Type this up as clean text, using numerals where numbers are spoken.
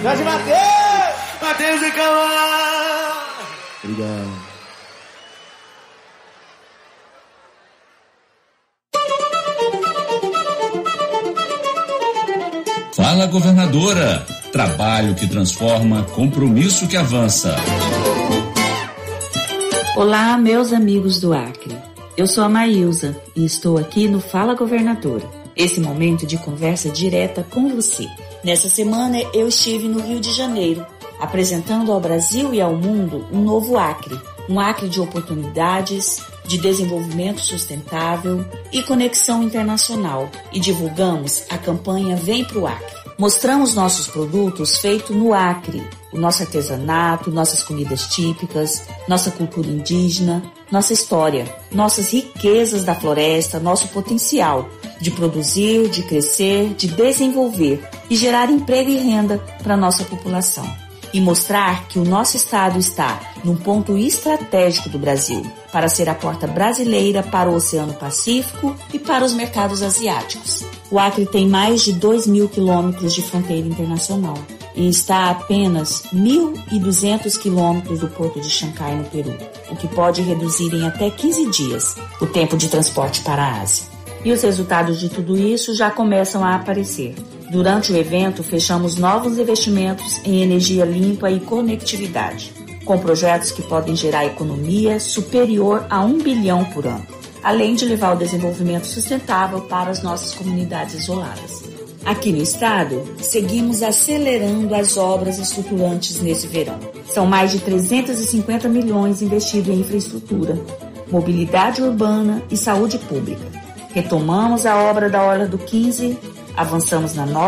Jorge Mateus! Mateus e Cauã! Obrigado. Fala, governadora. Trabalho que transforma, compromisso que avança. Olá, meus amigos do Acre. Eu sou a Maílza e estou aqui no Fala Governadora. Esse momento de conversa direta com você. Nessa semana eu estive no Rio de Janeiro, apresentando ao Brasil e ao mundo um novo Acre. Um Acre de oportunidades, de desenvolvimento sustentável e conexão internacional. E divulgamos a campanha Vem Pro Acre. Mostramos nossos produtos feitos no Acre, o nosso artesanato, nossas comidas típicas, nossa cultura indígena, nossa história, nossas riquezas da floresta, nosso potencial de produzir, de crescer, de desenvolver e gerar emprego e renda para a nossa população. E mostrar que o nosso estado está num ponto estratégico do Brasil para ser a porta brasileira para o Oceano Pacífico e para os mercados asiáticos. O Acre tem mais de 2.000 quilômetros de fronteira internacional e está a apenas 1.200 quilômetros do Porto de Xangai, no Peru, o que pode reduzir em até 15 dias o tempo de transporte para a Ásia. E os resultados de tudo isso já começam a aparecer. Durante o evento, fechamos novos investimentos em energia limpa e conectividade, com projetos que podem gerar economia superior a 1 bilhão por ano, além de levar o desenvolvimento sustentável para as nossas comunidades isoladas. Aqui no estado, seguimos acelerando as obras estruturantes nesse verão. São mais de 350 milhões investidos em infraestrutura, mobilidade urbana e saúde pública. Retomamos a obra da Orla do 15, avançamos na nova